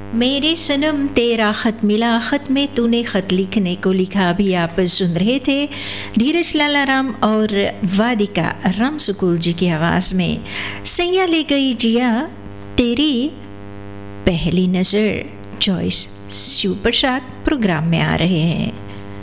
मेरे सनम तेरा ख़त मिला, ख़त में तूने ख़त लिखने को लिखा भी आप सुन रहे थे धीरज लालाराम और वादिका रामसुकुल जी की आवाज़ में। सैया ले गई जिया तेरी पहली नज़र, चॉइस शिव प्रसाद प्रोग्राम में आ रहे हैं।